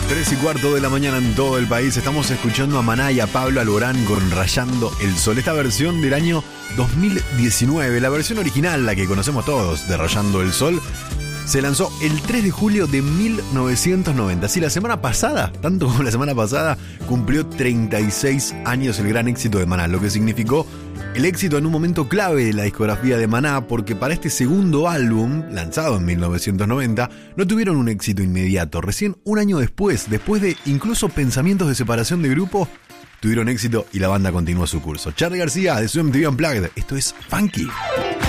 3:15 de la mañana en todo el país. Estamos escuchando a Maná y a Pablo Alborán con Rayando el Sol. Esta versión del año 2019, la versión original, la que conocemos todos de Rayando el Sol, se lanzó el 3 de julio de 1990. Sí, la semana pasada, tanto como la semana pasada, cumplió 36 años el gran éxito de Maná, lo que significó el éxito en un momento clave de la discografía de Maná, porque para este segundo álbum, lanzado en 1990, no tuvieron un éxito inmediato. Recién un año después de incluso pensamientos de separación de grupo, tuvieron éxito y la banda continuó su curso. Charly García de su MTV Unplugged. Esto es Funky.